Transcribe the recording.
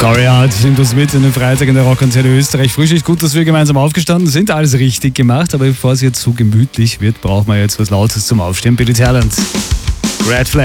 Goriard nimmt uns mit in den Freitag in der Rockantenne Österreich. Frühstück, gut, dass wir gemeinsam aufgestanden sind. Alles richtig gemacht, aber bevor es jetzt so gemütlich wird, brauchen wir jetzt was Lautes zum Aufstehen. Billy Talent, Red Flag.